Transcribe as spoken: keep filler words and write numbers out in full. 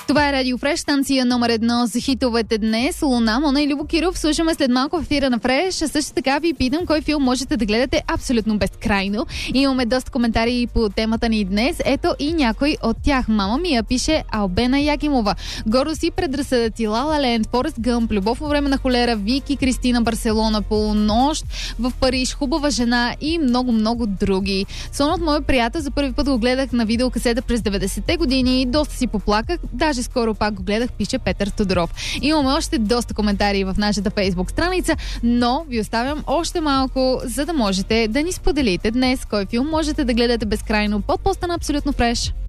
Това е Радио Фреш, станция номер едно за хитовете днес. Луна, Мона и Любо Киров. Слушаме след малко в ефира на Фреш. А също така ви питам кой филм можете да гледате абсолютно безкрайно. Имаме доста коментари по темата ни днес. Ето и някой от тях. Мама ми я пише Албена Якимова. Горо си, Предразсъдъци, Ла Ла Ленд, Форест Гъмп, Любов по време на холера, Вики, Кристина, Барселона, Полунощ в Париж, Хубава жена и много-много други. Сон от моя приятел, за първи път го гледах на видеокасета през деветдесетте години и доста си поплаках. Даже скоро пак го гледах, пише Петър Тодоров. Имаме още доста коментари в нашата Фейсбук страница, но ви оставям още малко, за да можете да ни споделите днес кой филм можете да гледате безкрайно под поста на Абсолютно Фреш.